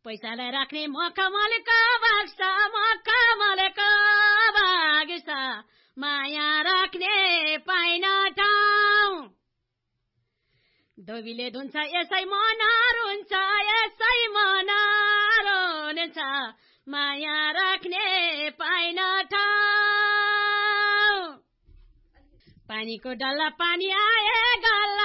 पैसालाई राख्ने मखमलेको भाग्छ माया राख्ने पाइन ठाउँ धोबीले धुन्छ यसै मनार हुन्छ माया राख्ने पाइन ठाउँ पानीको डल्ला पानी आए गल्ला